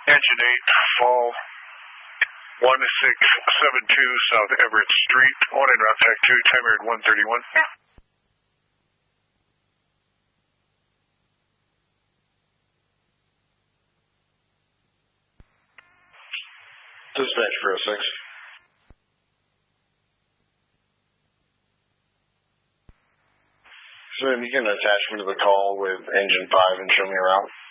Engine 8, fall 1672 South Everett Street. On en route, Tech 2, timer at 1:31. Dispatch for 06. So then you can attach me to the call with engine 5 and show me around.